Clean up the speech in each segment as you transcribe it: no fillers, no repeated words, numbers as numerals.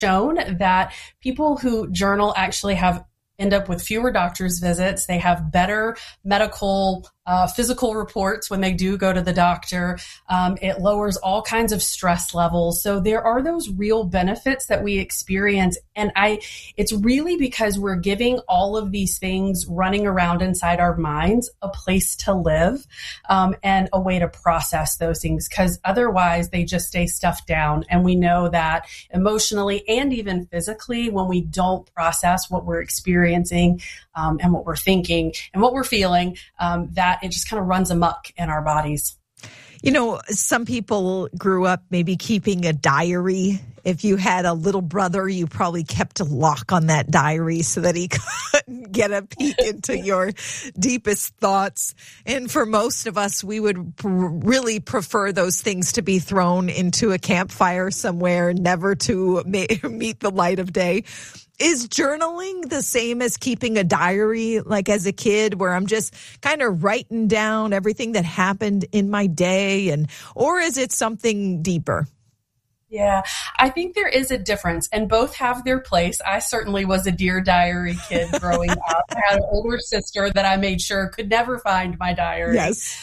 shown that people who journal actually end up with fewer doctor's visits. They have better medical, physical reports when they do go to the doctor. It lowers all kinds of stress levels. So there are those real benefits that we experience. And it's really because we're giving all of these things running around inside our minds a place to live, and a way to process those things, because otherwise they just stay stuffed down. And we know that emotionally and even physically, when we don't process what we're experiencing, and what we're thinking and what we're feeling, that it just kind of runs amok in our bodies. You know, some people grew up maybe keeping a diary. If you had a little brother, you probably kept a lock on that diary so that he couldn't get a peek into your deepest thoughts. And for most of us, we would really prefer those things to be thrown into a campfire somewhere, never to meet the light of day. Is journaling the same as keeping a diary, like as a kid, where I'm just kind of writing down everything that happened in my day, or is it something deeper? Yeah, I think there is a difference, and both have their place. I certainly was a Dear Diary kid growing up. I had an older sister that I made sure could never find my diary. Yes.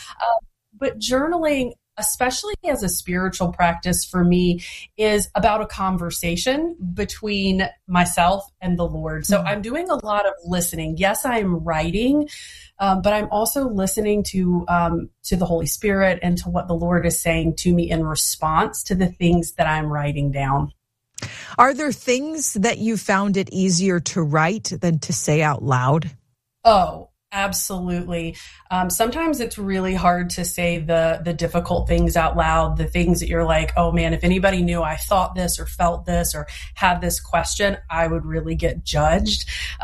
But journaling, especially as a spiritual practice for me, is about a conversation between myself and the Lord. So I'm doing a lot of listening. Yes, I am writing, but I'm also listening to the Holy Spirit and to what the Lord is saying to me in response to the things that I'm writing down. Are there things that you found it easier to write than to say out loud? Oh, absolutely. Sometimes it's really hard to say the difficult things out loud, the things that you're like, oh man, if anybody knew I thought this or felt this or had this question, I would really get judged.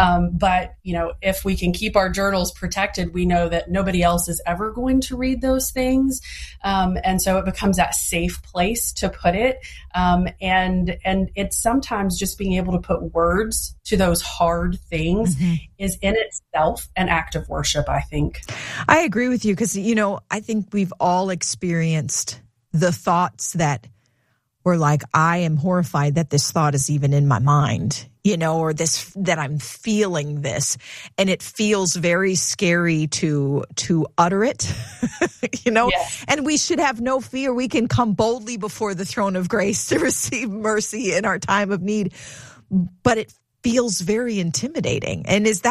But if we can keep our journals protected, we know that nobody else is ever going to read those things. And so it becomes that safe place to put it. And it's sometimes just being able to put words to those hard things is in itself an act of worship, I think. I agree with you because, I think we've all experienced the thoughts that were like, I am horrified that this thought is even in my mind, or that I'm feeling this. And it feels very scary to utter it, Yes. And we should have no fear. We can come boldly before the throne of grace to receive mercy in our time of need. But it feels very intimidating. And is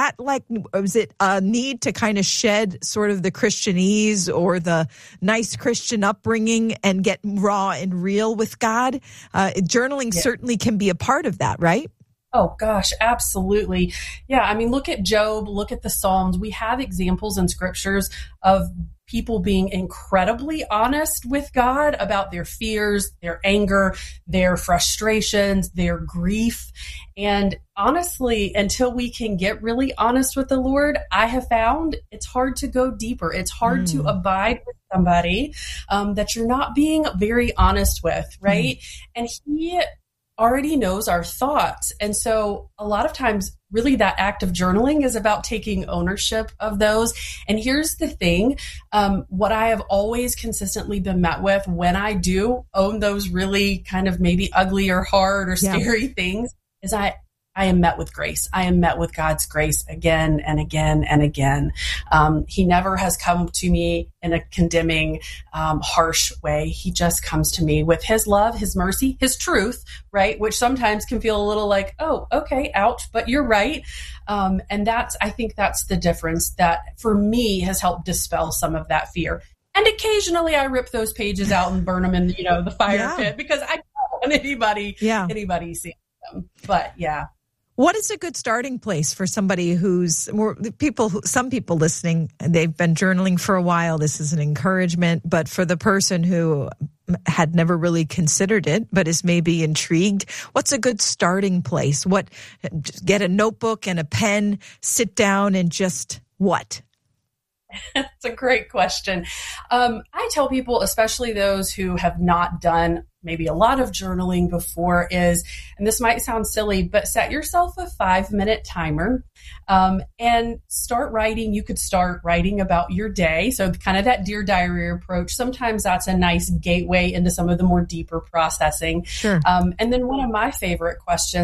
it a need to kind of shed sort of the Christianese or the nice Christian upbringing and get raw and real with God? Journaling certainly can be a part of that, right? Oh gosh, absolutely. Yeah. I mean, look at Job, look at the Psalms. We have examples in scriptures of people being incredibly honest with God about their fears, their anger, their frustrations, their grief. And honestly, until we can get really honest with the Lord, I have found it's hard to go deeper. It's hard to abide with somebody that you're not being very honest with, right? And He already knows our thoughts. And so a lot of times, really that act of journaling is about taking ownership of those. And here's the thing, what I have always consistently been met with when I do own those really kind of maybe ugly or hard or scary things is I am met with grace. I am met with God's grace again and again and again. He never has come to me in a condemning, harsh way. He just comes to me with His love, His mercy, His truth, right? Which sometimes can feel a little like, oh, okay, ouch, but you're right. And I think that's the difference that for me has helped dispel some of that fear. And occasionally I rip those pages out and burn them in, the fire pit because I don't want anybody seeing them. But yeah. What is a good starting place for somebody some people listening, they've been journaling for a while. This is an encouragement, but for the person who had never really considered it, but is maybe intrigued, what's a good starting place? Get a notebook and a pen, sit down and just what? That's a great question. I tell people, especially those who have not done maybe a lot of journaling before is, and this might sound silly, but set yourself a 5-minute timer and start writing. You could start writing about your day. So kind of that Dear Diary approach. Sometimes that's a nice gateway into some of the more deeper processing. Sure. And then one of my favorite questions